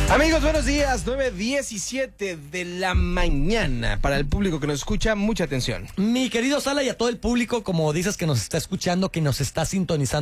Amigos, buenos días, 9:17 de la mañana. Para el público que nos escucha, mucha atención. Mi querido Sala, y a todo el público, como dices, que nos está escuchando, que nos está sintonizando